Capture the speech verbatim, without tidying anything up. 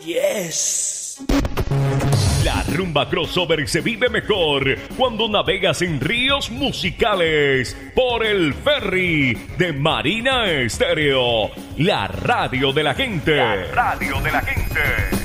Yes. La rumba crossover se vive mejor cuando navegas en ríos musicales por el ferry de Marina Estéreo, la radio de la gente. La radio de la gente.